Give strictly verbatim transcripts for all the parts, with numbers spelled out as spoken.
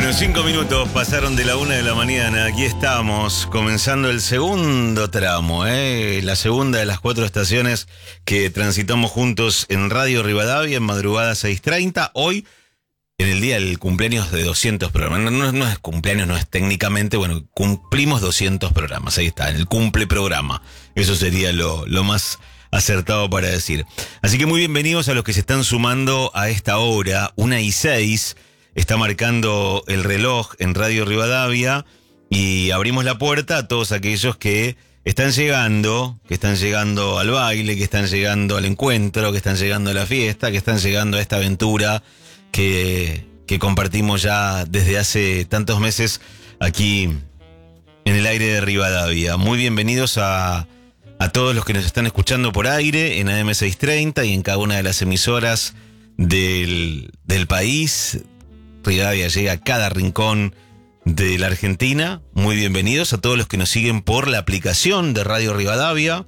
Bueno, cinco minutos pasaron de la una de la mañana. Aquí estamos, comenzando el segundo tramo, ¿eh? La segunda de las cuatro estaciones que transitamos juntos en Radio Rivadavia, en madrugada seis treinta. Hoy, en el día del cumpleaños de doscientos programas. No, no, no es cumpleaños, no es técnicamente, bueno, cumplimos doscientos programas. Ahí está, el cumple programa. Eso sería lo, lo más acertado para decir. Así que muy bienvenidos a los que se están sumando a esta hora, una y seis. Está marcando el reloj en Radio Rivadavia y abrimos la puerta a todos aquellos que están llegando, que están llegando al baile, que están llegando al encuentro, que están llegando a la fiesta, que están llegando a esta aventura que, que compartimos ya desde hace tantos meses aquí en el aire de Rivadavia. Muy bienvenidos a, a todos los que nos están escuchando por aire en A M seiscientos treinta y en cada una de las emisoras del, del país. Rivadavia llega a cada rincón de la Argentina. Muy bienvenidos a todos los que nos siguen por la aplicación de Radio Rivadavia.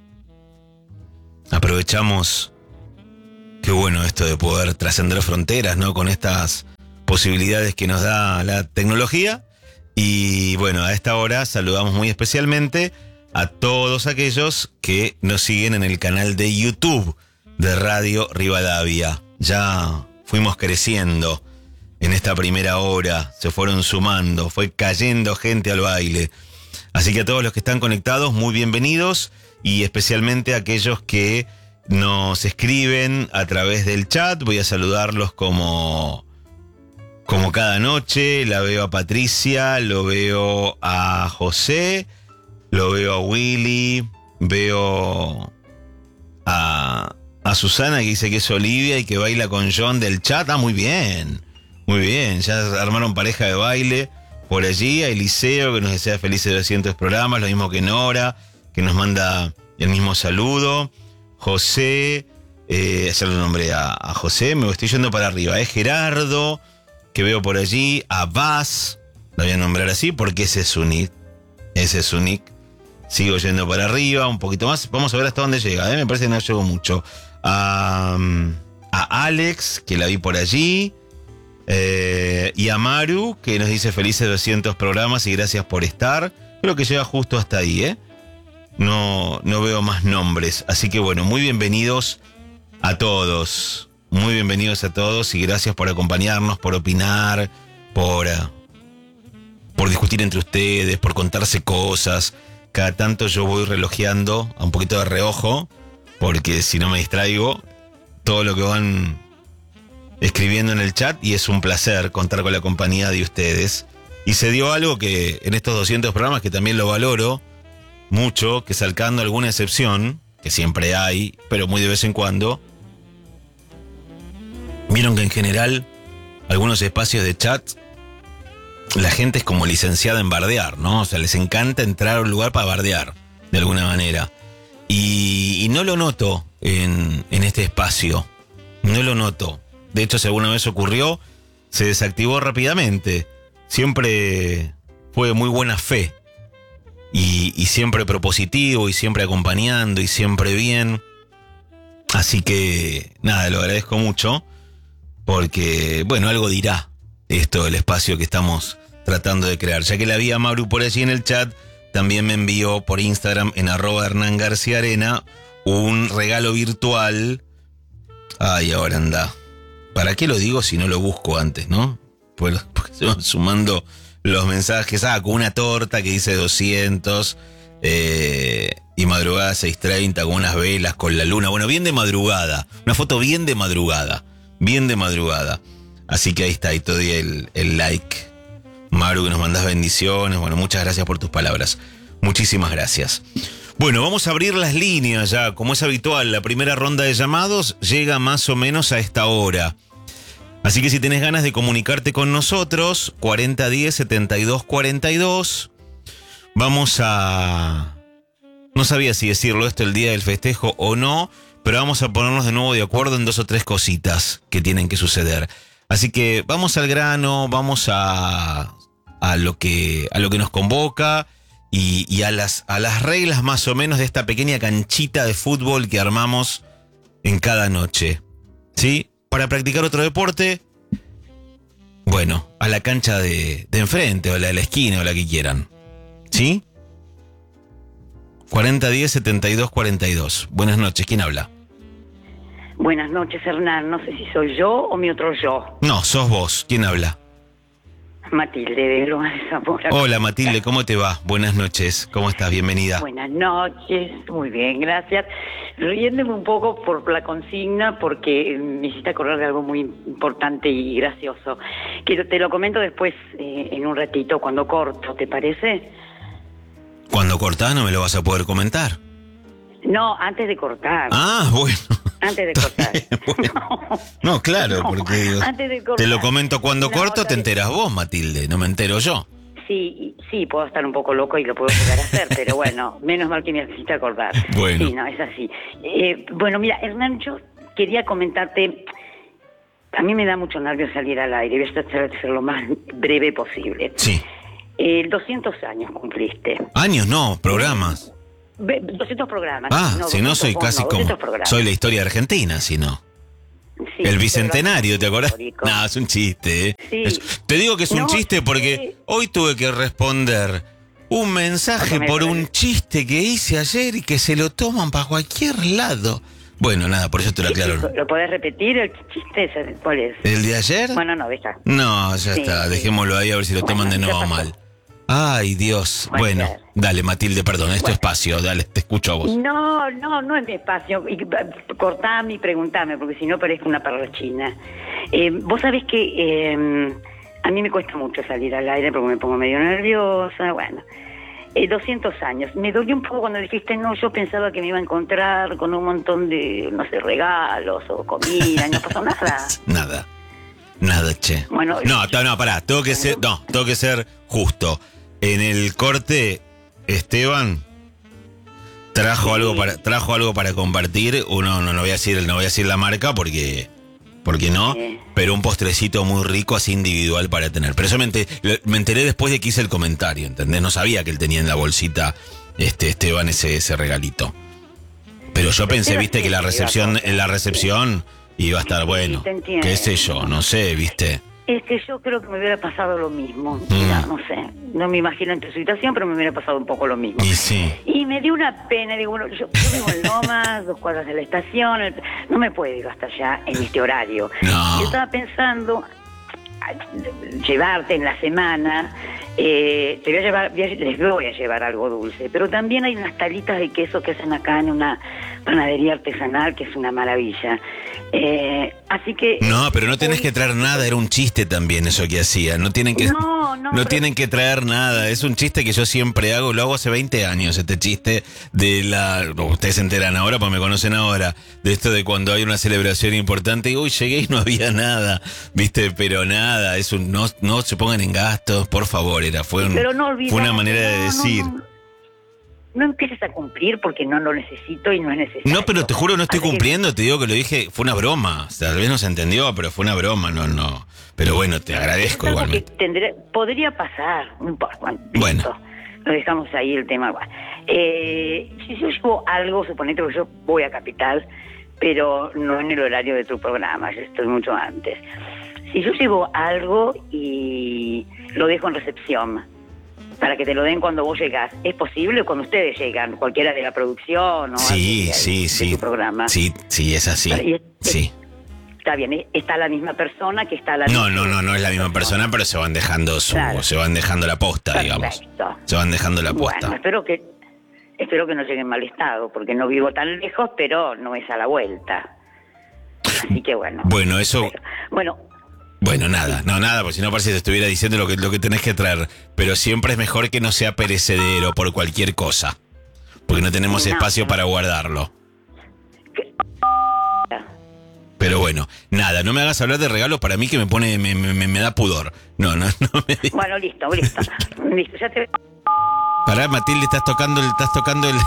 Aprovechamos, qué bueno esto de poder trascender fronteras, ¿no? Con estas posibilidades que nos da la tecnología. Y bueno, a esta hora saludamos muy especialmente a todos aquellos que nos siguen en el canal de YouTube de Radio Rivadavia. Ya fuimos creciendo. En esta primera hora se fueron sumando, fue cayendo gente al baile. Así que a todos los que están conectados, muy bienvenidos. Y especialmente a aquellos que nos escriben a través del chat. Voy a saludarlos como, como cada noche. La veo a Patricia, lo veo a José, lo veo a Willy, veo a, a Susana que dice que es Olivia y que baila con John del chat. Ah, muy bien. Muy bien, ya armaron pareja de baile por allí. A Eliseo, que nos desea felices doscientos programas, lo mismo que Nora, que nos manda el mismo saludo. José, eh, ya lo nombré a, a José, me estoy yendo para arriba. Es Gerardo, que veo por allí. A Baz, lo voy a nombrar así porque ese es su nick. Ese es su nick. Sigo yendo para arriba, un poquito más. Vamos a ver hasta dónde llega, ¿eh? Me parece que no llegó mucho. A, a Alex, que la vi por allí. Eh, y a Maru, que nos dice felices doscientos programas y gracias por estar. Creo que llega justo hasta ahí, ¿eh? No, no veo más nombres. Así que bueno, muy bienvenidos a todos. Muy bienvenidos a todos y gracias por acompañarnos, por opinar, por, uh, por discutir entre ustedes, por contarse cosas. Cada tanto yo voy relojeando a un poquito de reojo, porque si no me distraigo, todo lo que van escribiendo en el chat, y es un placer contar con la compañía de ustedes. Y se dio algo que en estos doscientos programas, que también lo valoro mucho, que salcando alguna excepción, que siempre hay, pero muy de vez en cuando, vieron que en general algunos espacios de chat la gente es como licenciada en bardear, ¿no? O sea, les encanta entrar a un lugar para bardear, de alguna manera. Y, y no lo noto en, en este espacio, no lo noto. De hecho, si alguna vez ocurrió, se desactivó rápidamente. Siempre fue muy buena fe. Y, y siempre propositivo, y siempre acompañando, y siempre bien. Así que, nada, lo agradezco mucho. Porque, bueno, algo dirá esto del espacio que estamos tratando de crear. Ya que la vi a Maru por allí en el chat, también me envió por Instagram, en arroba Hernán García Arena, un regalo virtual. Ay, ahora anda. ¿Para qué lo digo si no lo busco antes, no? Pues, porque se van sumando los mensajes. Ah, con una torta que dice doscientos. Eh, y madrugada seis treinta con unas velas, con la luna. Bueno, bien de madrugada. Una foto bien de madrugada. Bien de madrugada. Así que ahí está, y te doy el, el like. Maru, que nos mandas bendiciones. Bueno, muchas gracias por tus palabras. Muchísimas gracias. Bueno, vamos a abrir las líneas ya, como es habitual. La primera ronda de llamados llega más o menos a esta hora. Así que si tenés ganas de comunicarte con nosotros, cuarenta diez setenta y dos cuarenta y dos. Vamos a... No sabía si decirlo esto el día del festejo o no, pero vamos a ponernos de nuevo de acuerdo en dos o tres cositas que tienen que suceder. Así que vamos al grano, vamos a, a, lo, que, a lo que nos convoca. Y, y a, las, a las reglas más o menos de esta pequeña canchita de fútbol que armamos en cada noche. ¿Sí? Para practicar otro deporte, bueno, a la cancha de, de enfrente, o la de la esquina, o la que quieran. ¿Sí? cuarenta diez setenta y dos cuarenta y dos. Buenas noches, ¿quién habla? Buenas noches, Hernán. No sé si soy yo o mi otro yo. No, sos vos. ¿Quién habla? Matilde de Loma de Zamora. Hola, Matilde, ¿cómo te va? Buenas noches, ¿cómo estás? Bienvenida. Buenas noches, muy bien, gracias. Riéndome un poco por la consigna, porque me hiciste acordar de algo muy importante y gracioso, que te lo comento después eh, en un ratito, cuando corto, ¿te parece? Cuando cortás no me lo vas a poder comentar. No, antes de cortar. Ah, bueno. Antes de cortar. Bueno. No, No, claro, no, porque digo, antes de cortar. te lo comento cuando No, corto, te otra vez. enteras vos, Matilde, no me entero yo. Sí, sí, puedo estar un poco loco y lo puedo llegar a hacer, pero bueno, menos mal que me hiciste acordar. Bueno. Sí, no, es así. Eh, bueno, mira, Hernán, yo quería comentarte, a mí me da mucho nervio salir al aire, voy a tratar de ser lo más breve posible. Sí. Eh, doscientos años cumpliste. Años no, programas. Ve- doscientos programas. Ah, si no doscientos soy vos casi no, como... doscientos programas. Soy la historia argentina, si no. Sí, El bicentenario, ¿te acordás? histórico. No, es un chiste. ¿eh? Sí. Es- te digo que es un No, chiste porque sí. hoy tuve que responder un mensaje Porque me por un parece- chiste que hice ayer y que se lo toman para cualquier lado. Bueno, nada, por eso te lo aclaro. ¿Lo podés repetir? ¿El chiste ese? ¿Cuál es? ¿El de ayer? Bueno, no, deja. No, ya Sí, está, sí. dejémoslo ahí a ver si lo Bueno, toman de ya nuevo pasó. mal. Ay, Dios. Puede Bueno, ser. dale, Matilde, perdón, es tu Bueno. espacio, dale, te escucho a vos. No, no, no es mi espacio. Y, cortame y preguntame, porque si no parezco una parrachina. Eh, vos sabés que eh, a mí me cuesta mucho salir al aire porque me pongo medio nerviosa, bueno. Eh, doscientos años. Me dolió un poco cuando dijiste, no, yo pensaba que me iba a encontrar con un montón de, no sé, regalos o comida, y no pasó nada. Nada. Nada, che. Bueno, no, no, no, pará, tengo que ser, no, tengo que ser justo. En el corte, Esteban trajo Sí. algo para, trajo algo para compartir. Uno, no, no voy a decir, no voy a decir la marca porque, porque no, Sí. pero un postrecito muy rico así individual para tener. Pero eso me enteré, me enteré después de que hice el comentario, ¿entendés? No sabía que él tenía en la bolsita, este, Esteban, ese, ese regalito. Pero yo pensé, Esteban, viste, sí, que la sí, recepción, iba a en la recepción iba a estar Sí, bueno. te entiendo. Qué sé yo, no sé, viste. Es que yo creo que me hubiera pasado lo mismo. Mm. Mira, no sé, no me imagino en tu situación, pero me hubiera pasado un poco lo mismo. Y sí. Y me dio una pena, digo, bueno, yo, yo vivo en Lomas, dos cuadras de la estación, el- no me puedo ir hasta allá en este horario. No. Yo estaba pensando ay, llevarte en la semana, eh, te voy a llevar, voy a- les voy a llevar algo dulce, pero también hay unas talitas de queso que hacen acá en una panadería artesanal que es una maravilla. Eh, así que... No, pero no tenés hoy- que traer nada, era un chiste también eso que hacía. No tienen que, No, no, pero- tienen que traer nada. Es un chiste que yo siempre hago, lo hago hace veinte años, este chiste de la. Ustedes se enteran ahora, pues me conocen ahora, de esto de cuando hay una celebración importante y uy, llegué y no había nada, viste, pero nada, es un no, no se pongan en gastos, por favor, era, fue, un- Pero no olvides, fue una manera de no, no, decir. No, no, no empieces a cumplir porque no lo necesito y no es necesario. No, pero te juro, no estoy Así que- cumpliendo, te digo que lo dije, fue una broma. O sea, tal vez no se entendió, pero fue una broma, no, no. Pero bueno, te agradezco es algo que igualmente. tendré- podría pasar, no importa. Bueno, Bueno. listo. Lo dejamos ahí el tema. Bueno, eh, si yo llevo algo, suponete que yo voy a Capital, pero no en el horario de tu programa, yo estoy mucho antes. Si yo llevo algo y lo dejo en recepción, para que te lo den cuando vos llegás, ¿es posible cuando ustedes llegan? Cualquiera de la producción o Sí, alguien de- sí, de sí. tu programa. Sí, sí, es así. Y es- Sí. Está bien, está la misma persona que está la No, misma no, no, no es la misma persona, pero se van dejando su, Claro. se van dejando la posta, digamos. Perfecto. Se van dejando la Bueno, posta. espero que espero que no llegue en mal estado, porque no vivo tan lejos, pero no es a la vuelta. Así que bueno. Bueno, eso, Pero- bueno, bueno, nada, no, nada, porque si no parece que te estuviera diciendo lo que, lo que tenés que traer. Pero siempre es mejor que no sea perecedero por cualquier cosa. Porque no tenemos No, espacio no. para guardarlo. que- Pero bueno, nada, no me hagas hablar de regalos para mí que me pone, me, me, me da pudor. No, no, no me digas. bueno, listo, listo. listo, ya te Pará, Matilde, estás tocando el, estás tocando el.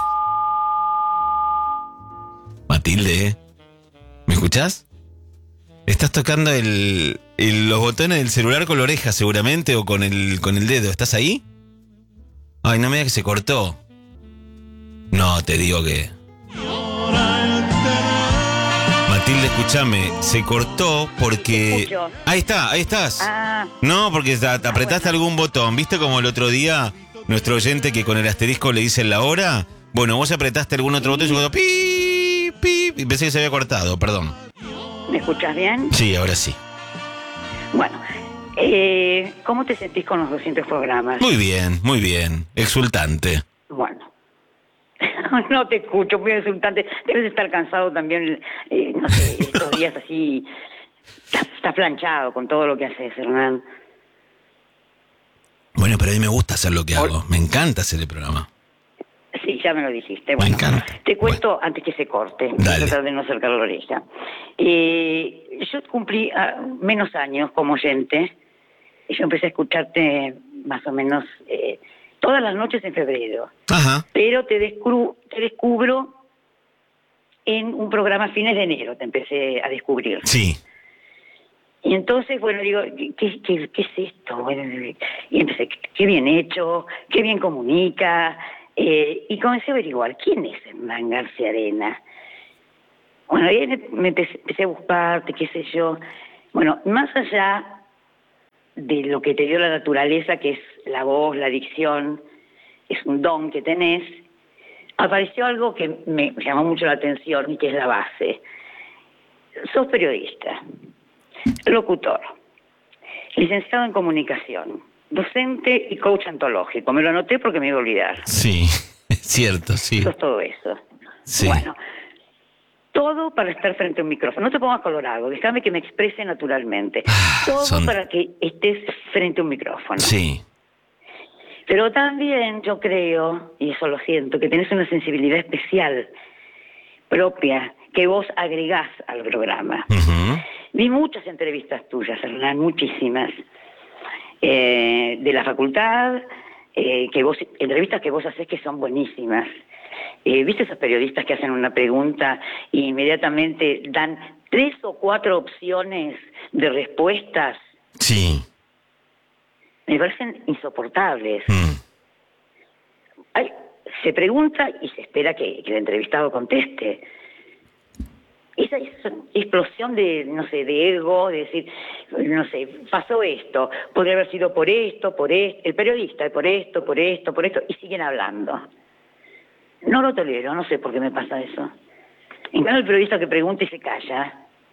Matilde, ¿eh? ¿Me escuchás? Estás tocando el, el- los botones del celular con la oreja seguramente o con el, con el dedo. ¿Estás ahí? Ay, no me digas que se cortó. No, te digo que. Matilde, escúchame, se cortó Te porque... escucho. Ahí está, ahí estás. Ah, No, porque te apretaste bueno. algún botón. ¿Viste como el otro día nuestro oyente que con el asterisco le dice la hora? Bueno, vos apretaste algún otro botón y se quedó pi, pi, y pensé que se había cortado, perdón. ¿me escuchas bien? Sí, ahora sí. Bueno, eh, ¿cómo te sentís con los doscientos programas? Muy bien, muy bien. Exultante. Bueno, no te escucho, muy insultante. Debes estar cansado también, eh, no sé, estos días así. Estás, estás planchado con todo lo que haces, Hernán. Bueno, pero a mí me gusta hacer lo que hago. Me encanta hacer el programa. Sí, ya me lo dijiste. Me Bueno, encanta. te cuento antes que se corte. Voy a Dale. tratar de no acercar la oreja. Eh, yo cumplí ah, menos años como oyente. Y yo empecé a escucharte más o menos eh, todas las noches en febrero. Ajá. Pero te, descru- te descubro en un programa a fines de enero. Te empecé a descubrir. Sí. Y entonces, bueno, digo, ¿qué, qué, qué es esto? Bueno, y empecé, qué bien hecho, qué bien comunica. Eh, y comencé a averiguar, ¿quién es Hernán García Arena? Bueno, ahí me empecé, empecé a buscarte, qué sé yo. Bueno, más allá de lo que te dio la naturaleza, que es la voz, la dicción, es un don que tenés, apareció algo que me llamó mucho la atención y que es la base. Sos periodista, locutor, licenciado en comunicación, docente y coach ontológico. Me lo anoté porque me iba a olvidar. Sí, es cierto, sí. Sos todo eso. Sí. Bueno, todo para estar frente a un micrófono. No te pongas colorado, déjame que me exprese naturalmente. Ah, Todo son- para que estés frente a un micrófono. Sí. Pero también yo creo, y eso lo siento, que tenés una sensibilidad especial, propia, que vos agregás al programa. Ujú. Vi muchas entrevistas tuyas, Hernán, muchísimas, eh, de la facultad, eh, que vos, entrevistas que vos hacés que son buenísimas. Eh, ¿Viste esos periodistas que hacen una pregunta e inmediatamente dan tres o cuatro opciones de respuestas? Sí. Me parecen insoportables. Mm. Ay, se pregunta y se espera que, que el entrevistado conteste. Esa, esa explosión de, no sé, de ego, de decir, no sé, pasó esto, podría haber sido por esto, por esto, el periodista, por esto, por esto, por esto, y siguen hablando. No lo tolero, no sé por qué me pasa eso. En cambio, el periodista que pregunta y se calla,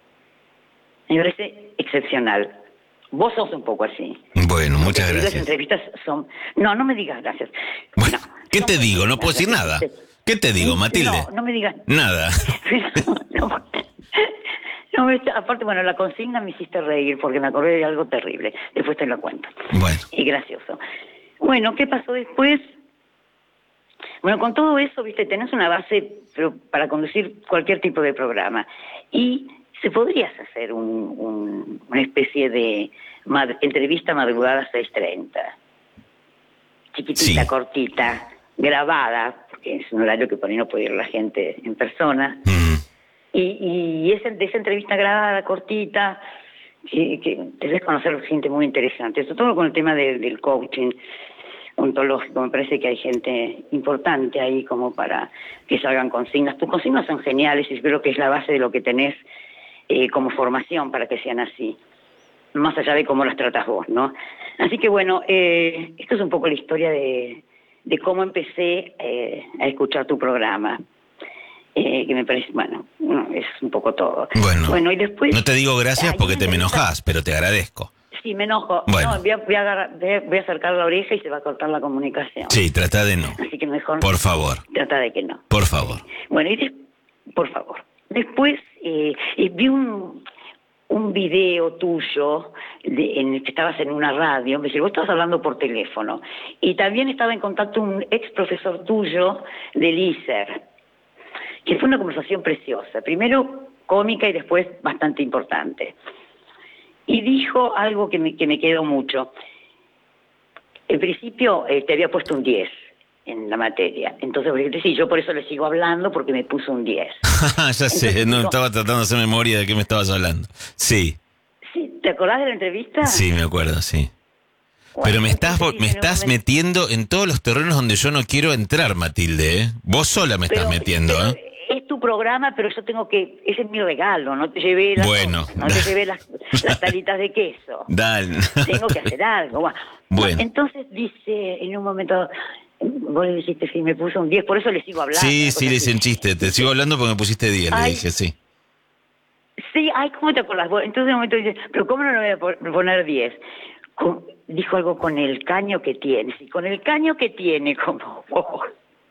me parece excepcional. Vos sos un poco así. Bueno, muchas Las gracias. entrevistas son... No, no me digas gracias. Bueno, No, ¿qué son te digo? No puedo buenísimas decir las nada. entrevistas. ¿Qué te digo, Matilde? No, no me digas. Nada. Pero, no, no me- aparte, bueno, la consigna me hiciste reír porque me acordé de algo terrible. Después te lo cuento. Bueno. Y gracioso. Bueno, ¿qué pasó después? Bueno, con todo eso, viste, tenés una base pero para conducir cualquier tipo de programa. Y se podrías hacer un, un- una especie de mad- entrevista madrugada seis treinta. Chiquitita, Sí. cortita, grabada, porque es un horario que por ahí no puede ir la gente en persona. Mm. Y, y esa, de esa entrevista grabada, cortita, que, que debes conocer gente muy interesante, sobre todo con el tema de- del coaching ontológico. Me parece que hay gente importante ahí como para que salgan consignas. Tus consignas son geniales y creo que es la base de lo que tenés eh, como formación para que sean así, más allá de cómo las tratas vos, ¿no? Así que bueno, eh, esto es un poco la historia de, de cómo empecé eh, a escuchar tu programa. Eh, que me parece, bueno, no, es un poco todo. Bueno, y después... no te digo gracias hay porque una te me entrevista- enojás, pero te agradezco. Sí, me enojo. Bueno. No, voy a, voy, a agarrar- voy a- voy a acercar la oreja y se va a cortar la comunicación. Sí, trata de no. Así que mejor... Por favor, Trata de que no. por favor. Bueno, y des- por favor. Después eh, eh, vi un, un video tuyo de- en el que estabas en una radio, me dice, vos estabas hablando por teléfono, y también estaba en contacto un ex profesor tuyo del I S E R, que fue una conversación preciosa, primero cómica y después bastante importante. Y dijo algo que me, que me quedó mucho. En principio eh, te había puesto un diez en la materia, entonces vos dijiste, sí, yo por eso le sigo hablando porque me puso un diez. Ya sé, Entonces, no digo- estaba tratando de hacer memoria de qué me estabas hablando. Sí, Sí, ¿te acordás de la entrevista? sí, me acuerdo, sí. Bueno, Pero me estás, entonces me dice, no, estás me- metiendo en todos los terrenos donde yo no quiero entrar, Matilde, ¿eh? Vos sola me estás pero- metiendo, pero ¿eh? Es tu programa, pero yo tengo que, ese es mi regalo, no te llevé las, bueno, no te llevé las, las talitas de queso. Dale. Tengo que hacer algo. Bueno, bueno. Entonces dice, en un momento, vos le dijiste, sí, me puso un diez, por eso le sigo hablando. Sí, sí, le hice un chiste, te sigo hablando porque me pusiste diez, le dije, sí. Sí, ay, ¿cómo te acordás? Entonces en un momento dice, pero ¿cómo no le voy a poner diez? Con, dijo algo con el caño que tiene, sí, con el caño que tiene como vos.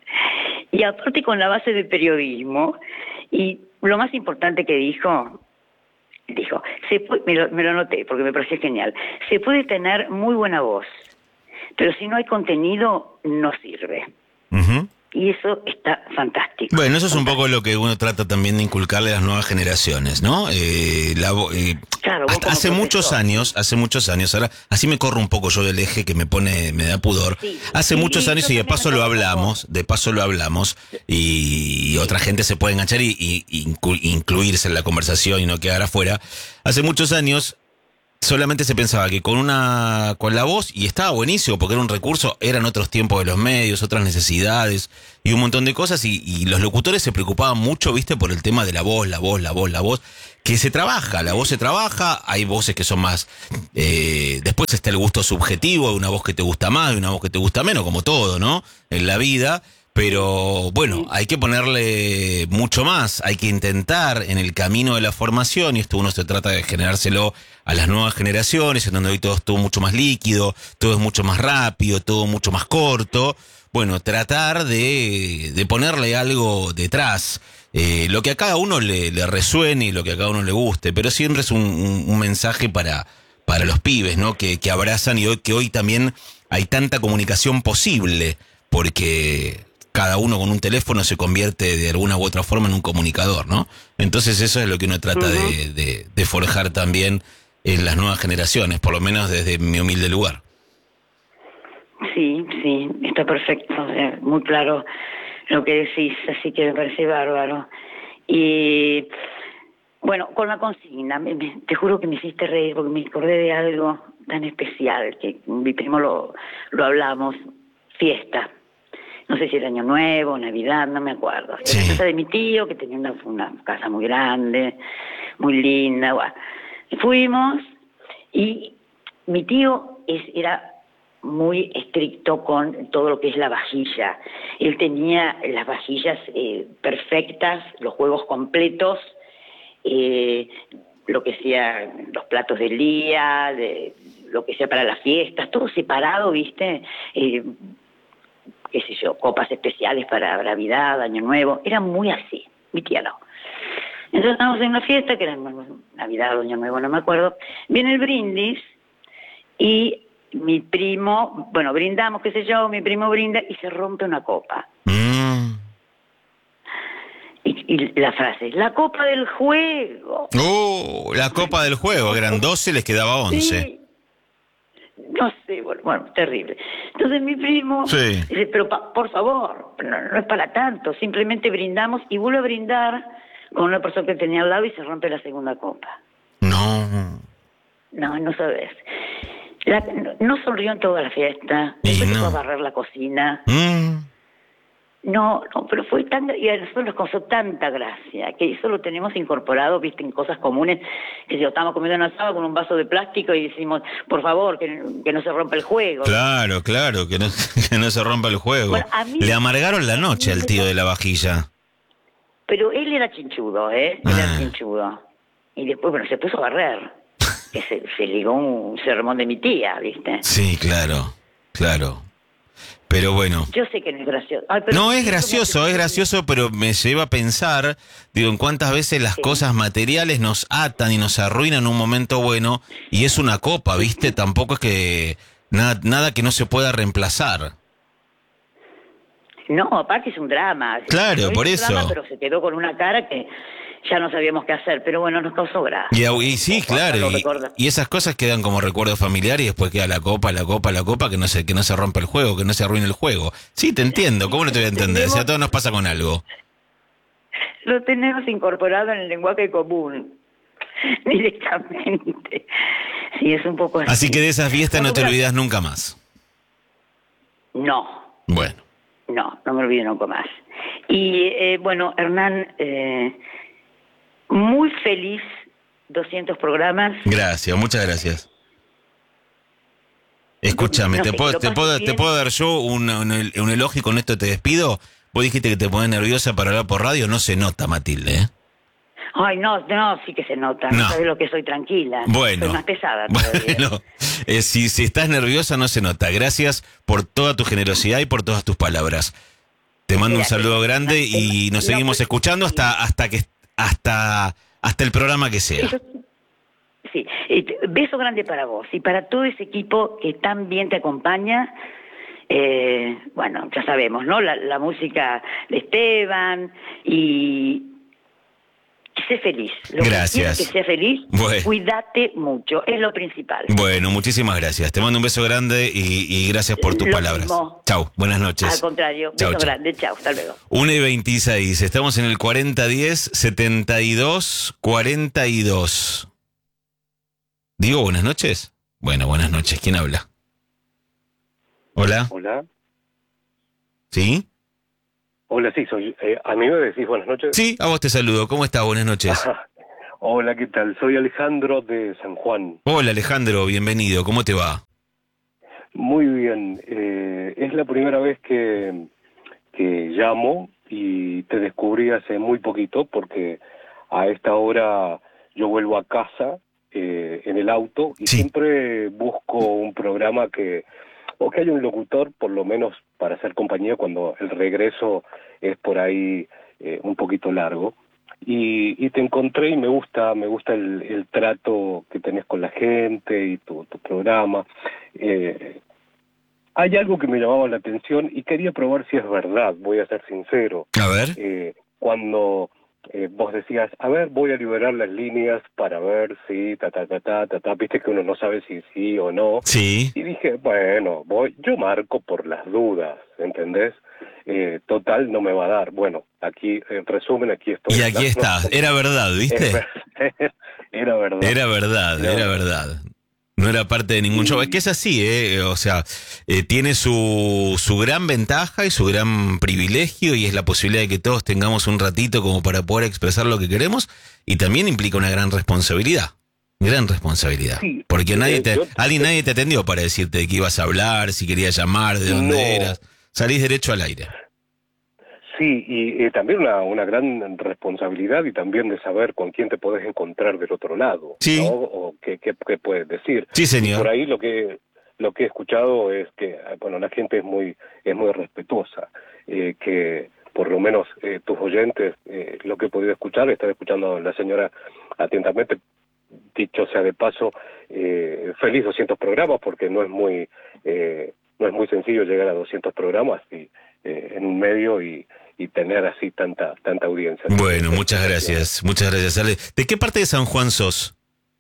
Y aparte con la base de periodismo, y lo más importante que dijo, dijo, se puede, me, lo, me lo noté porque me pareció genial, se puede tener muy buena voz, pero si no hay contenido, no sirve. Uh-huh. Y eso está fantástico. Bueno, eso es fantástico. Un poco lo que uno trata también de inculcarle a las nuevas generaciones, ¿no? Eh, la, eh, claro, hasta hace profesor. muchos años, hace muchos años, ahora así me corro un poco yo del eje que me pone, me da pudor. Sí, hace sí, muchos años y de paso lo hablamos, de paso lo hablamos y, y otra gente se puede enganchar y, y, y incluirse en la conversación y no quedar afuera. Hace muchos años solamente se pensaba que con una con la voz, y estaba buenísimo porque era un recurso, eran otros tiempos de los medios, otras necesidades y un montón de cosas, y, y los locutores se preocupaban mucho, viste, por el tema de la voz, la voz, la voz, la voz, que se trabaja, la voz se trabaja, hay voces que son más, eh, después está el gusto subjetivo, de una voz que te gusta más, de una voz que te gusta menos, como todo, ¿no? En la vida. Pero bueno, hay que ponerle mucho más, hay que intentar en el camino de la formación, y esto uno se trata de generárselo a las nuevas generaciones, en donde hoy todo es todo mucho más líquido, todo es mucho más rápido, todo mucho más corto. Bueno, tratar de, de ponerle algo detrás, eh, lo que a cada uno le, le resuene y lo que a cada uno le guste, pero siempre es un, un, un mensaje para, para los pibes, ¿no? Que, que abrazan, y hoy, que hoy también hay tanta comunicación posible, porque cada uno con un teléfono se convierte de alguna u otra forma en un comunicador, ¿no? Entonces eso es lo que uno trata uh-huh. de, de, de forjar también en las nuevas generaciones, por lo menos desde mi humilde lugar. Sí, sí, está perfecto, eh, muy claro lo que decís, así que me parece bárbaro. Y bueno, con la consigna, me, me, te juro que me hiciste reír porque me acordé de algo tan especial, que mi primo lo, lo hablamos, fiesta. No sé si era Año Nuevo, Navidad, no me acuerdo. Sí. Era la casa de mi tío, que tenía una, una casa muy grande, muy linda. Bueno. Fuimos y mi tío es, era muy estricto con todo lo que es la vajilla. Él tenía las vajillas eh, perfectas, los juegos completos, eh, lo que sea los platos del día, de, lo que sea para las fiestas, todo separado, ¿viste? Eh, qué sé yo, copas especiales para Navidad, Año Nuevo, era muy así, mi tía no. Entonces estábamos en una fiesta, que era Navidad o Año Nuevo, no me acuerdo, viene el brindis, y mi primo, bueno, brindamos, qué sé yo, mi primo brinda, y se rompe una copa. Mm. Y, y la frase, la copa del juego. ¡Oh! La copa del juego, eran doce, les quedaba once. Sí. No sé, bueno, bueno, terrible. Entonces mi primo sí. dice, pero pa, por favor, no, no es para tanto, simplemente brindamos, y vuelve a brindar con una persona que tenía al lado y se rompe la segunda copa. No. No, no sabes. La, no, no sonrió en toda la fiesta, después no. fue a barrer la cocina. Mm. No, no, pero fue tan, y a nosotros nos causó tanta gracia, que eso lo tenemos incorporado, viste, en cosas comunes, que si estamos comiendo un asado con un vaso de plástico y decimos, por favor, que, que no se rompa el juego. Claro, claro, que no, que no se rompa el juego. Bueno, a mí, le amargaron la noche al tío de la vajilla. Pero él era chinchudo, ¿eh? Él ah. era chinchudo. Y después, bueno, se puso a barrer, que se, se ligó un sermón de mi tía, ¿viste? Sí, claro, claro. Pero bueno. Yo sé que no es gracioso. Ay, pero no, es gracioso, es gracioso, pero me lleva a pensar, digo, en cuántas veces las sí. cosas materiales nos atan y nos arruinan un momento bueno, y es una copa, ¿viste? Tampoco es que nada, nada que no se pueda reemplazar. No, aparte es un drama. Claro, por eso. Drama, pero se quedó con una cara que ya no sabíamos qué hacer, pero bueno, nos causó gracia. Y, y sí, claro, y, y esas cosas quedan como recuerdo familiar, y después queda la copa, la copa, la copa, que no se, que no se rompe el juego, que no se arruine el juego. Sí, te entiendo, ¿cómo no te voy a entender? Si a todos nos pasa con algo. Lo tenemos incorporado en el lenguaje común, directamente. Sí, es un poco así. Así que de esas fiestas no te olvidas nunca más. No. Bueno. no, no me olvido nunca más. Y eh, bueno, Hernán, eh, muy feliz, doscientos programas. Gracias, muchas gracias. Escúchame, No ¿te, sé, puedo, que lo te, pases puedo, ¿te bien. puedo dar yo un, un, un elogio y con esto te despido? Vos dijiste que te pones nerviosa para hablar por radio, no se nota, Matilde, ¿eh? Ay, no, no, sí que se nota, no, No. sabes lo que soy tranquila. Bueno. Soy más pesada todavía. Bueno, eh, si, si estás nerviosa no se nota. Gracias por toda tu generosidad y por todas tus palabras. Te mando Mira, un saludo que- grande no, y nos no, seguimos pues, escuchando sí. hasta hasta que hasta hasta el programa que sea. Eso- Sí, eh, beso grande para vos y para todo ese equipo que tan bien te acompaña. Eh, bueno, ya sabemos, ¿no? La, la música de Esteban y que sé feliz. Lo Gracias. que quiero es que sea feliz. Bueno. Cuídate mucho, es lo principal. Bueno, muchísimas gracias. Te mando un beso grande y, y gracias por tus Lo palabras. mismo. Chau, buenas noches. Al contrario, Chau, beso chau. grande, chao, hasta luego. una y veintiséis, estamos en el cuarenta diez setenta y dos cuarenta y dos. Digo, buenas noches. Bueno, buenas noches. ¿Quién habla? Hola. Hola. ¿Sí? Hola, sí, soy... Eh, ¿A mí me decís buenas noches? Sí, a vos te saludo. ¿Cómo estás? Buenas noches. Hola, ¿qué tal? Soy Alejandro de San Juan. Hola Alejandro, bienvenido. ¿Cómo te va? Muy bien. Eh, es la primera vez que, que llamo y te descubrí hace muy poquito porque a esta hora yo vuelvo a casa eh, en el auto y Sí. siempre busco un programa que... o que haya un locutor, por lo menos para hacer compañía cuando el regreso es por ahí eh, un poquito largo. Y, y te encontré y me gusta me gusta el, el trato que tenés con la gente y tu, tu programa. Eh, hay algo que me llamaba la atención y quería probar si es verdad, voy a ser sincero. A ver. Eh, cuando eh, vos decías, a ver, voy a liberar las líneas para ver si, ta, ta, ta, ta, ta, ta, viste que uno no sabe si sí o no. Sí. Y dije, bueno, voy, yo marco por las dudas, ¿entendés? Eh, total, no me va a dar. Bueno, aquí, en resumen, aquí estoy. Y aquí estás. Era verdad, ¿viste? Era verdad. Era verdad, No. era verdad. No era parte de ningún Sí. show. Es que es así, ¿eh? O sea, eh, tiene su, su gran ventaja y su gran privilegio y es la posibilidad de que todos tengamos un ratito como para poder expresar lo que queremos y también implica una gran responsabilidad. Gran responsabilidad. Sí. Porque nadie te, Eh, yo- alguien nadie te atendió para decirte de qué ibas a hablar, si querías llamar, de dónde No. eras. Salís derecho al aire. Sí, y eh, también una, una gran responsabilidad y también de saber con quién te podés encontrar del otro lado, Sí. ¿no? O qué, qué, qué puedes decir. Sí, Y señor. por ahí lo que lo que he escuchado es que, bueno, la gente es muy es muy respetuosa, eh, que por lo menos eh, tus oyentes, eh, lo que he podido escuchar, estar escuchando a la señora atentamente, dicho sea de paso, eh, feliz doscientos programas, porque no es muy eh, no es muy sencillo llegar a doscientos programas y, eh, en un medio y, y tener así tanta tanta audiencia. Bueno, muchas gracias. Muchas gracias, Ale. ¿De qué parte de San Juan sos?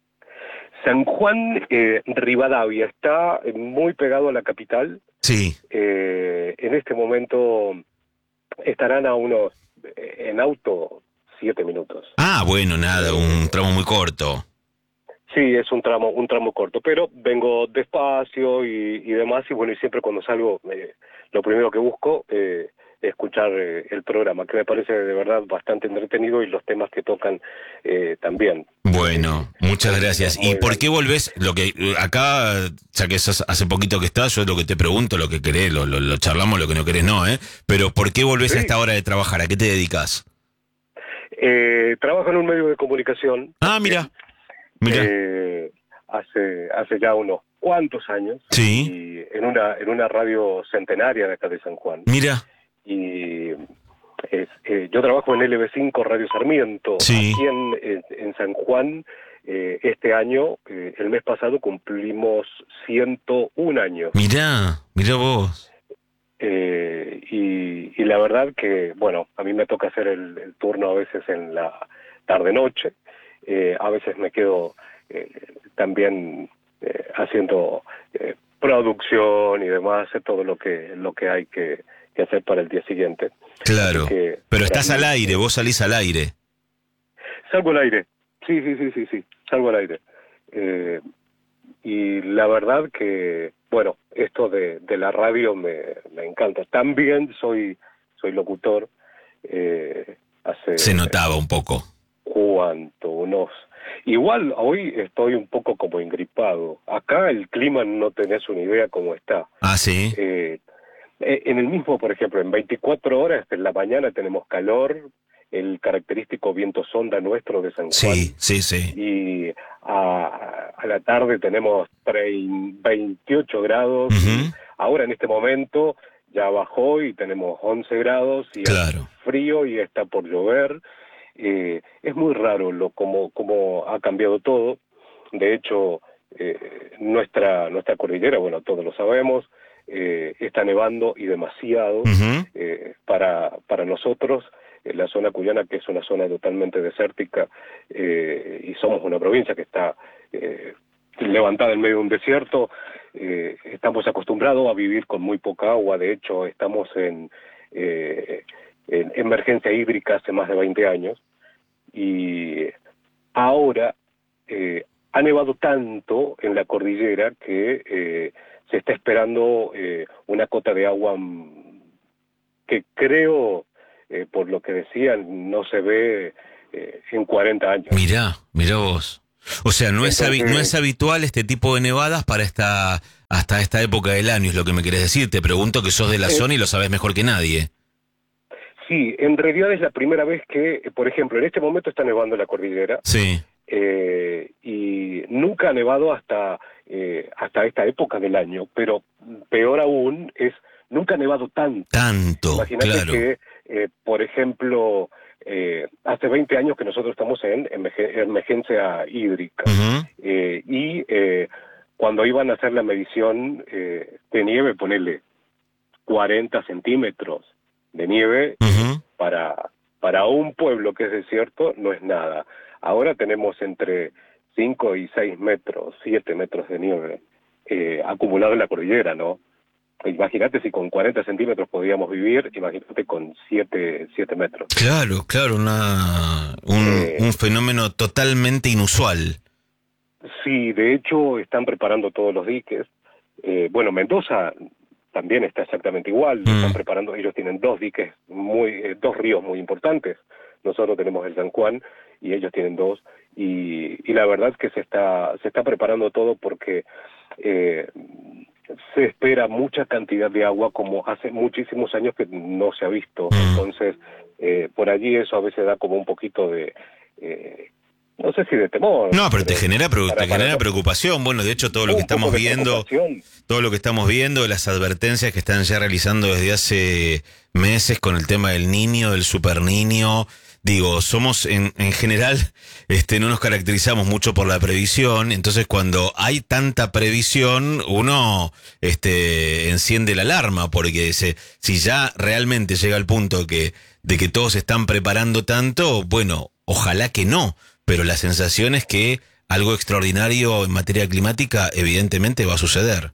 San Juan, eh, Rivadavia, está muy pegado a la capital. Sí. Eh, en este momento estarán a unos, eh, en auto, siete minutos. Ah, bueno, nada, un tramo muy corto. Sí, es un tramo un tramo corto, pero vengo despacio y, y demás, y bueno, y siempre cuando salgo, eh, lo primero que busco eh, es escuchar eh, el programa, que me parece de verdad bastante entretenido y los temas que tocan eh, también. Bueno, muchas gracias. Muy ¿Y por bien. qué volvés? Lo que acá, ya que sos hace poquito que estás, yo lo que te pregunto, lo que querés, lo, lo, lo charlamos, lo que no querés no, ¿eh? Pero ¿por qué volvés Sí. a esta hora de trabajar? ¿A qué te dedicas? Eh, trabajo en un medio de comunicación. Ah, mira, mira. Eh, hace hace ya unos cuantos años. Sí. Y en una en una radio centenaria de acá de San Juan. Mira, Y es, eh, yo trabajo en L B cinco Radio Sarmiento. Sí. Aquí en, en, en San Juan, eh, este año, eh, el mes pasado cumplimos ciento un años. mira, mira vos. Eh, y, y la verdad que, bueno, a mí me toca hacer el, el turno a veces en la tarde-noche, eh, a veces me quedo eh, también eh, haciendo eh, producción y demás, eh, todo lo que lo que hay que, que hacer para el día siguiente. Claro. Así que, Pero para estás mí- al aire, vos salís al aire. Salgo al aire, sí, sí, sí, sí, sí, salgo al aire. Eh, y la verdad que, bueno, esto de, de la radio me, me encanta. También soy, soy locutor. Eh, hace Se notaba un poco. ¿Cuánto? Unos... Igual hoy estoy un poco como engripado. Acá el clima no tenés una idea cómo está. Ah, sí. Eh, en el mismo, por ejemplo, en veinticuatro horas, en la mañana tenemos calor, el característico viento sonda nuestro de San Juan. Sí, sí, sí. Y a, a la tarde tenemos veintiocho grados. Uh-huh. Ahora en este momento ya bajó y tenemos once grados y claro. es frío y está por llover. Eh, es muy raro lo como, como ha cambiado todo. De hecho, eh, nuestra, nuestra cordillera, bueno, todos lo sabemos, eh, está nevando y demasiado. Uh-huh. eh, para, para nosotros. La zona cuyana, que es una zona totalmente desértica, eh, y somos una provincia que está eh, levantada en medio de un desierto, eh, estamos acostumbrados a vivir con muy poca agua. De hecho, estamos en, eh, en emergencia hídrica hace más de veinte años, y ahora eh, ha nevado tanto en la cordillera que eh, se está esperando eh, una cota de agua que creo... Eh, por lo que decían, no se ve eh, en cuarenta años. Mirá, mirá vos. O sea, no, Entonces, es habi- no es habitual este tipo de nevadas para esta hasta esta época del año, es lo que me querés decir. Te pregunto que sos de la eh, zona y lo sabés mejor que nadie. Sí, en realidad es la primera vez que, por ejemplo, en este momento está nevando en la cordillera. Sí. Eh, y nunca ha nevado hasta, eh, hasta esta época del año, pero peor aún es, nunca ha nevado tanto. Tanto, Imagínate claro. que Eh, por ejemplo, eh, hace veinte años que nosotros estamos en emergencia hídrica. Uh-huh. eh, y eh, cuando iban a hacer la medición eh, de nieve, ponerle cuarenta centímetros de nieve, uh-huh. para, para un pueblo que es desierto no es nada. Ahora tenemos entre cinco y seis metros, siete metros de nieve eh, acumulado en la cordillera, ¿no? Imagínate si con cuarenta centímetros podíamos vivir, imagínate con siete metros. Claro, claro, una, un, eh, un fenómeno totalmente inusual. Sí, de hecho están preparando todos los diques. Eh, bueno, Mendoza también está exactamente igual, mm. están preparando, ellos tienen dos diques, muy, eh, dos ríos muy importantes. Nosotros tenemos el San Juan y ellos tienen dos, y, y la verdad es que se está, se está preparando todo porque... Eh, se espera mucha cantidad de agua como hace muchísimos años que no se ha visto. Entonces, eh, por allí eso a veces da como un poquito de... Eh, no sé si de temor. No, pero, pero te genera, te para, genera para, preocupación. Bueno, de hecho, todo lo que estamos viendo, todo lo que estamos viendo, las advertencias que están ya realizando desde hace meses con el tema del niño, del super niño... Digo, somos en, en general, este, no nos caracterizamos mucho por la previsión, entonces cuando hay tanta previsión, uno este, enciende la alarma, porque se, si ya realmente llega al punto que, de que todos están preparando tanto, bueno, ojalá que no, pero la sensación es que algo extraordinario en materia climática evidentemente va a suceder.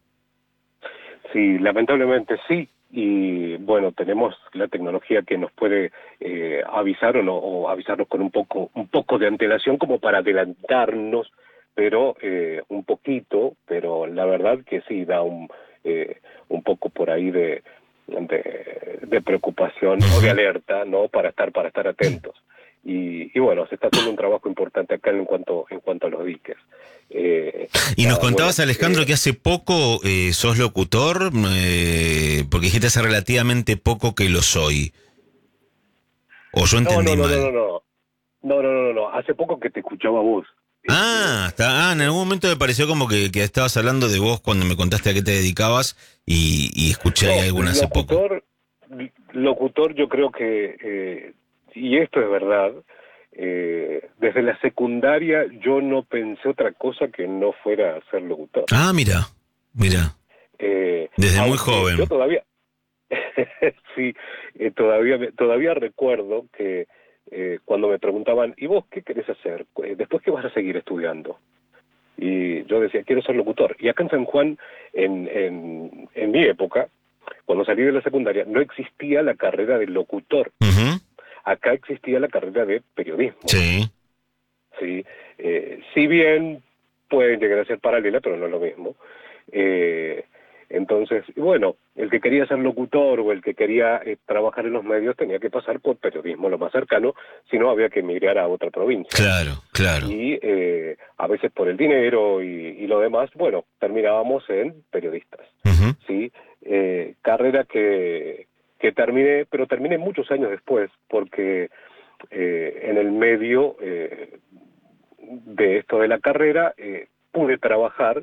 Sí, lamentablemente sí. Y bueno, tenemos la tecnología que nos puede eh, avisar o, no, o avisarnos con un poco un poco de antelación como para adelantarnos, pero eh, un poquito, pero la verdad que sí da un eh, un poco por ahí de, de, de preocupación o de alerta, ¿no? Para estar para estar atentos. Y, y bueno, se está haciendo un trabajo importante acá en cuanto en cuanto a los diques. Eh, y nos ah, contabas, bueno, Alejandro, eh, que hace poco eh, sos locutor, eh, porque dijiste hace relativamente poco que lo soy. O yo entendí no, no, mal. No, no, no, no, no, no, no, no, hace poco que te escuchaba vos. Ah, está, ah, en algún momento me pareció como que, que estabas hablando de vos cuando me contaste a qué te dedicabas y, y escuché no, alguna hace locutor, poco. Locutor, yo creo que, eh, y esto es verdad, eh, desde la secundaria yo no pensé otra cosa que no fuera ser locutor. Ah, mira, mira. Eh, desde muy joven. Yo todavía, sí, eh, todavía, todavía recuerdo que eh, cuando me preguntaban, ¿y vos qué querés hacer? ¿Después qué vas a seguir estudiando? Y yo decía, quiero ser locutor. Y acá en San Juan, en, en, en mi época, cuando salí de la secundaria, no existía la carrera de locutor. Uh-huh. Acá existía la carrera de periodismo. Sí. Sí. Eh, si bien pueden llegar a ser paralelas, pero no es lo mismo. Eh, entonces, bueno, el que quería ser locutor o el que quería eh, trabajar en los medios tenía que pasar por periodismo lo más cercano, si no había que emigrar a otra provincia. Claro, claro. Y eh, a veces por el dinero y, y lo demás, bueno, terminábamos en periodistas. Uh-huh. ¿Sí? Eh, carrera que, que terminé, pero terminé muchos años después, porque eh, en el medio eh, de esto de la carrera eh, pude trabajar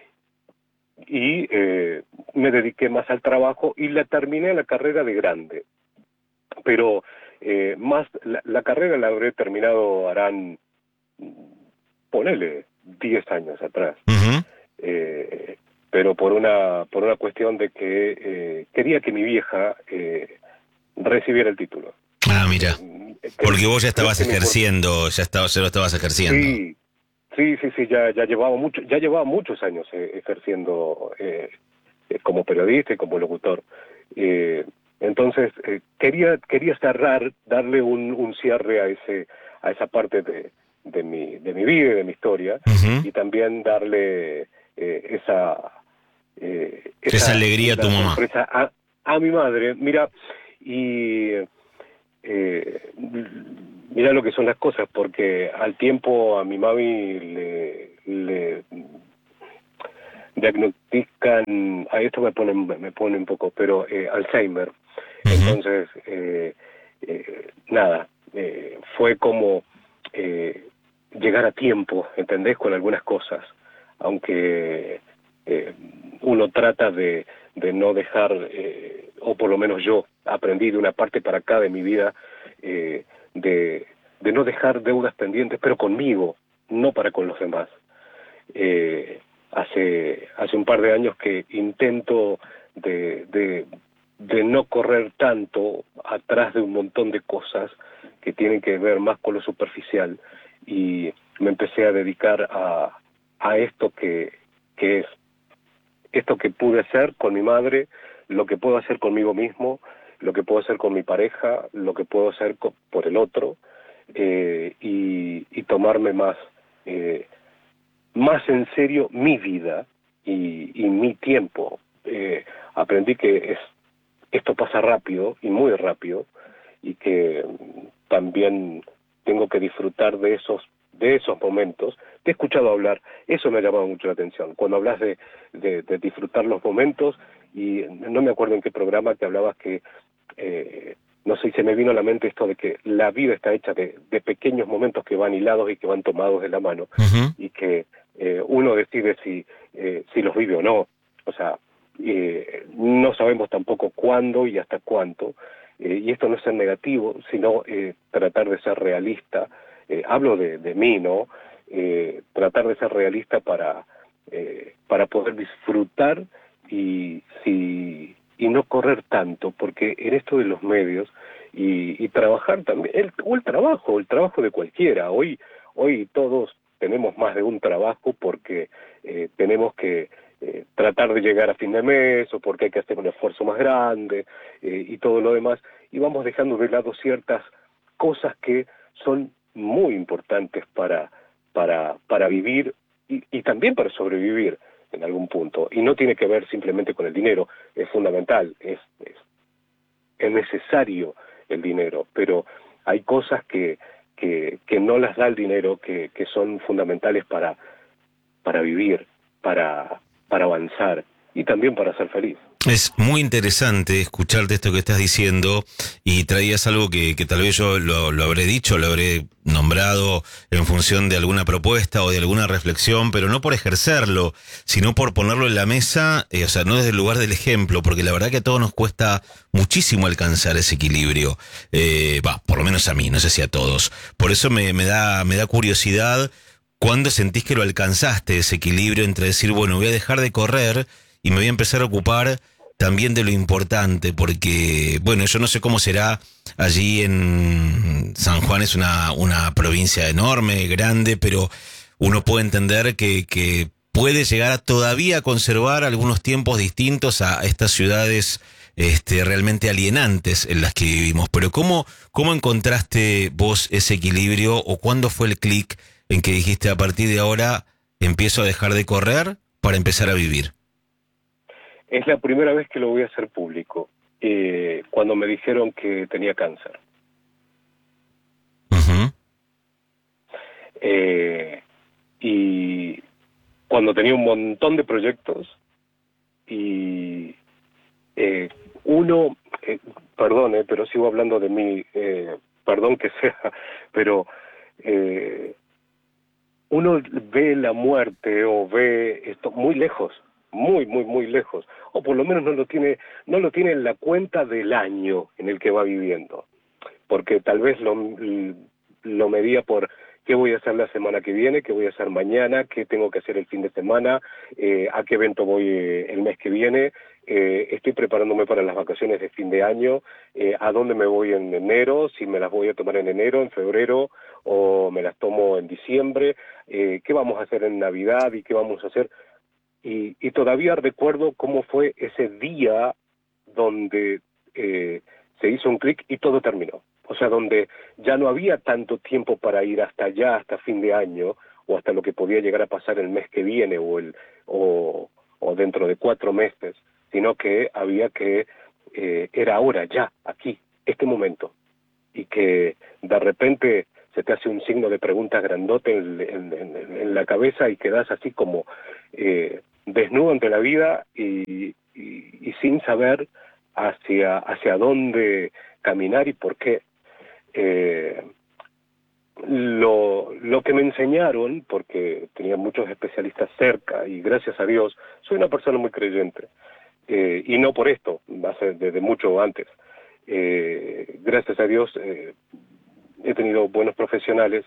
y eh, me dediqué más al trabajo y la terminé la carrera de grande. Pero eh, más la, la carrera la habré terminado, harán, ponele, diez años atrás. Uh-huh. Eh, pero por una por una cuestión de que eh, quería que mi vieja eh, recibiera el título. Ah, mira. Eh, Porque vos ya estabas que me- ejerciendo, ya estabas, ya lo estabas ejerciendo. Sí, sí, sí, sí, ya, ya llevaba mucho, ya llevaba muchos años eh, ejerciendo eh, eh, como periodista y como locutor. Eh, entonces eh, quería quería cerrar, darle un, un cierre a ese a esa parte de, de mi de mi vida y de mi historia, Uh-huh. y también darle eh, esa, eh, Esa alegría a tu mamá. sorpresa a, a mi madre. Mira, y eh, mira lo que son las cosas, porque al tiempo a mi mami le, le diagnostican, a esto me pone, me pone un poco, pero eh, Alzheimer. Uh-huh. Entonces, eh, eh, nada, eh, fue como eh, llegar a tiempo, ¿entendés? Con algunas cosas, aunque eh, uno trata de, de no dejar, eh, o por lo menos yo aprendí de una parte para acá de mi vida, eh, de, de no dejar deudas pendientes, pero conmigo, no para con los demás. Eh, hace hace un par de años que intento de, de, de no correr tanto atrás de un montón de cosas que tienen que ver más con lo superficial, y me empecé a dedicar a, a esto que, que es esto que pude hacer con mi madre, lo que puedo hacer conmigo mismo, lo que puedo hacer con mi pareja, lo que puedo hacer con, por el otro, eh, y, y tomarme más eh, más en serio mi vida y, y mi tiempo. Eh, aprendí que es, esto pasa rápido y muy rápido, y que también tengo que disfrutar de esos de esos momentos. Te he escuchado hablar, eso me ha llamado mucho la atención, cuando hablas de, de, de disfrutar los momentos, y no me acuerdo en qué programa que hablabas que, eh, no sé, se me vino a la mente esto de que la vida está hecha de, de pequeños momentos que van hilados y que van tomados de la mano, Uh-huh. y que eh, uno decide si, eh, si los vive o no. O sea, eh, no sabemos tampoco cuándo y hasta cuánto, eh, y esto no es ser negativo, sino eh, tratar de ser realista. Eh, hablo de, de mí, ¿no? Eh, tratar de ser realista para, eh, para poder disfrutar y, si, y no correr tanto, porque en esto de los medios y, y trabajar también, el, o el trabajo, el trabajo de cualquiera, hoy, hoy todos tenemos más de un trabajo porque eh, tenemos que eh, tratar de llegar a fin de mes, o porque hay que hacer un esfuerzo más grande, eh, y todo lo demás, y vamos dejando de lado ciertas cosas que son muy importantes para, para, para vivir y, y también para sobrevivir en algún punto. Y no tiene que ver simplemente con el dinero, es fundamental, es, es, es necesario el dinero, pero hay cosas que, que, que no las da el dinero, que, que son fundamentales para, para vivir, para, para avanzar y también para ser feliz. Es muy interesante escucharte esto que estás diciendo, y traías algo que, que tal vez yo lo, lo habré dicho, lo habré nombrado en función de alguna propuesta o de alguna reflexión, pero no por ejercerlo, sino por ponerlo en la mesa, eh, o sea, no desde el lugar del ejemplo, porque la verdad que a todos nos cuesta muchísimo alcanzar ese equilibrio, eh, va, por lo menos a mí, no sé si a todos. Por eso me, me da, me da curiosidad, ¿cuándo sentís que lo alcanzaste, ese equilibrio entre decir, bueno, voy a dejar de correr y me voy a empezar a ocupar también de lo importante? Porque, bueno, yo no sé cómo será allí en San Juan, es una, una provincia enorme, grande, pero uno puede entender que, que puede llegar a todavía conservar algunos tiempos distintos a estas ciudades este, realmente alienantes en las que vivimos. Pero ¿cómo, cómo encontraste vos ese equilibrio, o cuándo fue el clic en que dijiste, a partir de ahora empiezo a dejar de correr para empezar a vivir? Es la primera vez que lo voy a hacer público, eh, cuando me dijeron que tenía cáncer. Uh-huh. Eh, y cuando tenía un montón de proyectos y eh, uno, eh, perdón, eh, pero sigo hablando de mí, eh, perdón que sea, pero eh, uno ve la muerte o ve esto muy lejos, muy, muy, muy lejos, o por lo menos no lo tiene, no lo tiene en la cuenta del año en el que va viviendo, porque tal vez lo, lo medía por qué voy a hacer la semana que viene, qué voy a hacer mañana, qué tengo que hacer el fin de semana, eh, a qué evento voy eh, el mes que viene, eh, estoy preparándome para las vacaciones de fin de año, eh, a dónde me voy en enero, si me las voy a tomar en enero, en febrero, o me las tomo en diciembre, eh, qué vamos a hacer en Navidad y qué vamos a hacer. Y, y todavía recuerdo cómo fue ese día donde eh, se hizo un clic y todo terminó. O sea, donde ya no había tanto tiempo para ir hasta allá, hasta fin de año, o hasta lo que podía llegar a pasar el mes que viene, o el o, o dentro de cuatro meses, sino que había que, eh, era ahora, ya, aquí, este momento. Y que de repente se te hace un signo de pregunta grandote en, en, en, en la cabeza y quedas así como eh, desnudo ante la vida y, y, y sin saber hacia, hacia dónde caminar y por qué. Eh, lo, lo que me enseñaron, porque tenía muchos especialistas cerca y gracias a Dios soy una persona muy creyente, eh, y no por esto, hace desde mucho antes, eh, gracias a Dios eh, he tenido buenos profesionales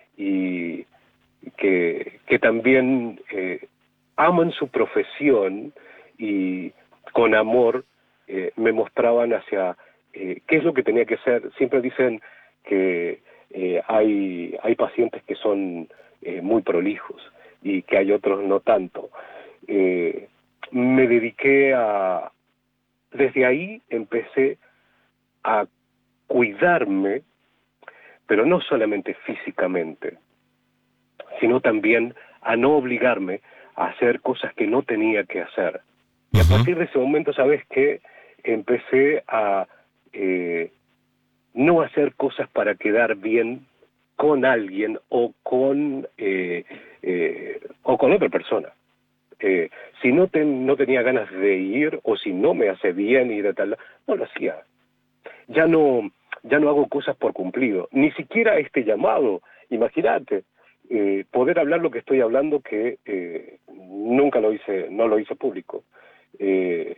y que, que también eh, aman su profesión y con amor eh, me mostraban hacia eh, qué es lo que tenía que hacer. Siempre dicen que eh, hay, hay pacientes que son eh, muy prolijos y que hay otros no tanto. Eh, me dediqué a... Desde ahí empecé a cuidarme, pero no solamente físicamente, sino también a no obligarme a hacer cosas que no tenía que hacer. Y a partir de ese momento, ¿sabes qué? Empecé a eh, no hacer cosas para quedar bien con alguien o con eh, eh, o con otra persona. Eh, si no, ten, no tenía ganas de ir o si no me hace bien ir a tal, no lo hacía. Ya no, ya no hago cosas por cumplido, ni siquiera este llamado. Imagínate, eh, poder hablar lo que estoy hablando que eh, nunca lo hice, no lo hice público. Eh,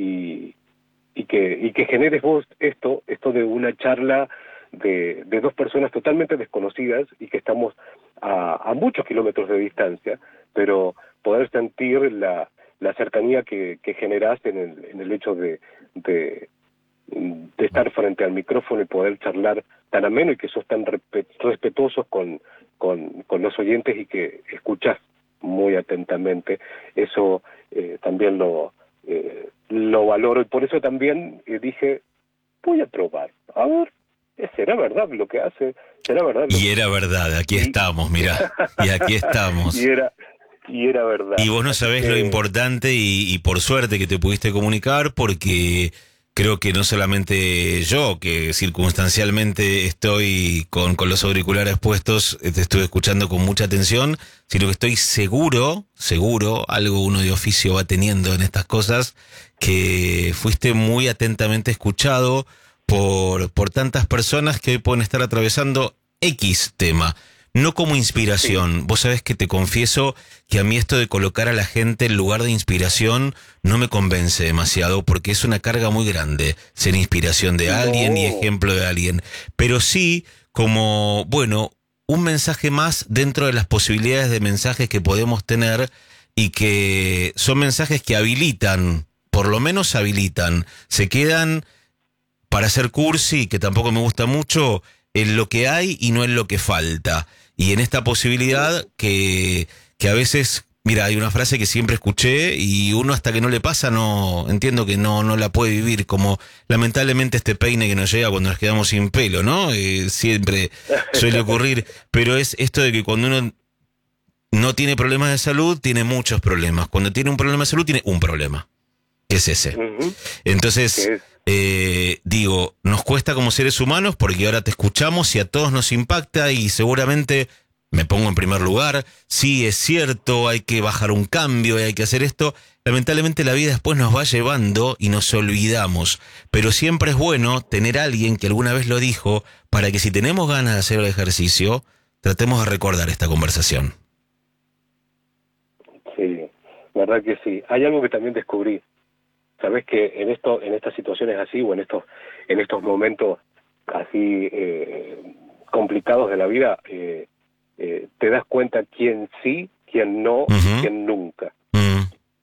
y, y que y que generes vos esto, esto de una charla de, de dos personas totalmente desconocidas y que estamos a, a muchos kilómetros de distancia, pero poder sentir la, la cercanía que, que generás en el, en el hecho de, de, de estar frente al micrófono y poder charlar tan ameno y que sos tan respetuosos con, con, con los oyentes y que escuchás muy atentamente. Eso eh, también lo, eh, lo valoro y por eso también eh, dije, voy a probar, a ver, ¿será verdad lo que hace? ¿Será verdad? Lo y que... era verdad, aquí y... estamos, mirá, y aquí estamos. y era y era verdad. Y vos no sabés que... lo importante y, y por suerte que te pudiste comunicar, porque creo que no solamente yo, que circunstancialmente estoy con, con los auriculares puestos, te estuve escuchando con mucha atención, sino que estoy seguro, seguro, algo uno de oficio va teniendo en estas cosas, que fuiste muy atentamente escuchado por, por tantas personas que hoy pueden estar atravesando X tema. No como inspiración. Sí. Vos sabés que te confieso que a mí esto de colocar a la gente en lugar de inspiración no me convence demasiado porque es una carga muy grande ser inspiración de alguien no. y ejemplo de alguien. Pero sí como, bueno, un mensaje más dentro de las posibilidades de mensajes que podemos tener y que son mensajes que habilitan, por lo menos habilitan, se quedan para hacer cursi, que tampoco me gusta mucho, en lo que hay y no en lo que falta. Y en esta posibilidad que, que a veces, mira, hay una frase que siempre escuché y uno hasta que no le pasa, no entiendo que no, no la puede vivir, como lamentablemente este peine que nos llega cuando nos quedamos sin pelo, ¿no? Eh, siempre suele ocurrir, pero es esto de que cuando uno no tiene problemas de salud, tiene muchos problemas. Cuando tiene un problema de salud, tiene un problema, que es ese. Uh-huh. Entonces, Es... eh, digo, nos cuesta como seres humanos porque ahora te escuchamos y a todos nos impacta y seguramente me pongo en primer lugar. Sí, es cierto, hay que bajar un cambio y hay que hacer esto. Lamentablemente la vida después nos va llevando y nos olvidamos. Pero siempre es bueno tener a alguien que alguna vez lo dijo para que si tenemos ganas de hacer el ejercicio, tratemos de recordar esta conversación. Sí, verdad que sí. Hay algo que también descubrí. Sabes que en esto, en estas situaciones así o en estos, en estos momentos así eh, complicados de la vida, eh, eh, te das cuenta quién sí, quién no, Uh-huh. quién nunca. Mm.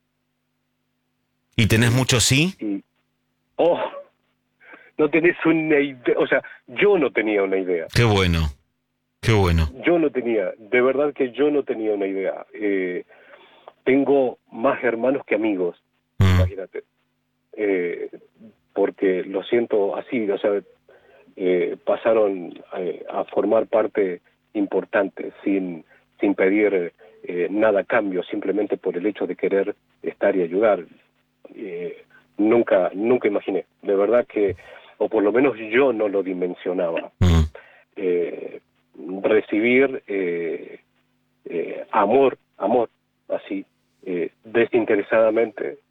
¿Y tenés mucho sí? Y, oh, no tenés una idea, o sea, yo no tenía una idea. Qué bueno, qué bueno. Yo no tenía, de verdad que yo no tenía una idea. Eh, tengo más hermanos que amigos, Mm. imagínate. Eh, porque lo siento así, o sea, eh, pasaron eh, a formar parte importante sin, sin pedir eh, nada a cambio, simplemente por el hecho de querer estar y ayudar. Eh, nunca, nunca imaginé, de verdad que, o por lo menos yo no lo dimensionaba, Mm. eh, recibir eh, eh, amor, amor, así, eh, desinteresadamente,